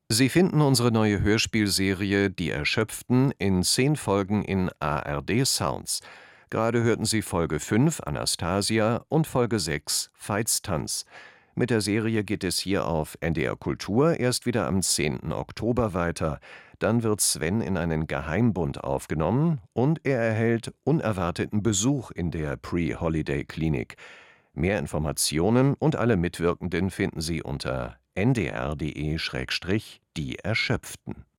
Sie finden unsere neue Hörspielserie „Die Erschöpften“ in 10 Folgen in ARD Sounds. Gerade hörten Sie Folge 5 „Anastasia“ und Folge 6 „Veitstanz“. Mit der Serie geht es hier auf NDR Kultur erst wieder am 10. Oktober weiter. Dann wird Sven in einen Geheimbund aufgenommen und er erhält unerwarteten Besuch in der Pre-Holiday-Klinik. Mehr Informationen und alle Mitwirkenden finden Sie unter ndr.de/die Erschöpften.